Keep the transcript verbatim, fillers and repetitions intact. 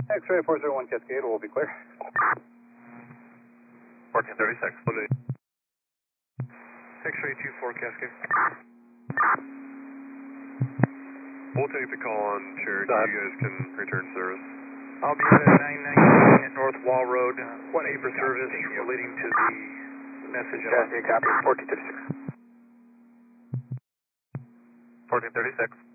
X-ray four zero one Cascade will be clear. fourteen thirty-six. X-ray two four Cascade. We'll take the call on Cherokee. You guys can return service. I'll be at nine nineteen at North Wall Road, waiting for service relating to the message. Cascade copy, fourteen thirty-six. fourteen thirty-six.